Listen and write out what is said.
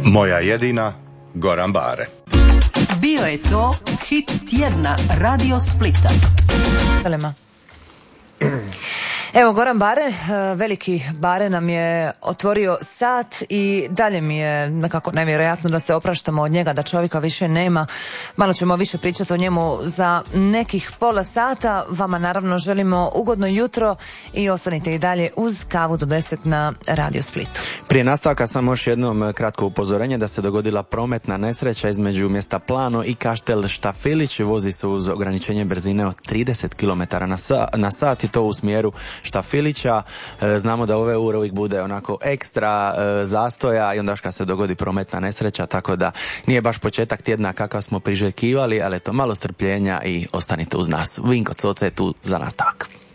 Moja jedina, Goran Bare. Bio je to hit tjedna Radio Splita. Evo, Goran Bare, veliki Bare nam je otvorio sat i dalje mi je nekako nevjerojatno da se opraštamo od njega, da čovjeka više nema. Malo ćemo više pričati o njemu za nekih pola sata. Vama naravno želimo ugodno jutro i ostanite i dalje uz Kavu do 10 na Radio Splitu. Prije nastavka samo još jednom kratko upozorenje da se dogodila prometna nesreća između mjesta Plano i Kaštel Štafilić. Vozi se uz ograničenje brzine od 30 km na sat i to u smjeru Štafilića. Znamo da ove ure uvijek bude onako ekstra zastoja i onda kad se dogodi prometna nesreća, tako da nije baš početak tjedna kakav smo priželjkivali, ali eto, malo strpljenja i ostanite uz nas. Vinko Coce je tu za nastavak.